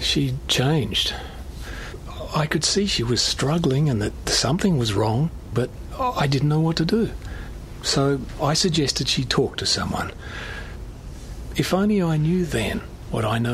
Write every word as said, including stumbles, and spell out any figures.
She changed. I could see she was struggling and that something was wrong, but I didn't know what to do. So I suggested she talk to someone. If only I knew then what I know